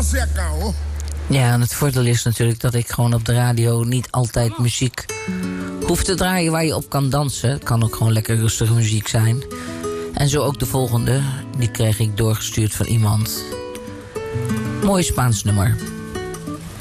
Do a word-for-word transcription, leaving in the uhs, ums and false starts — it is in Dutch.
Ja, en het voordeel is natuurlijk dat ik gewoon op de radio niet altijd muziek hoef te draaien waar je op kan dansen. Het kan ook gewoon lekker rustige muziek zijn. En zo ook de volgende. Die kreeg ik doorgestuurd van iemand. Mooi Spaans nummer.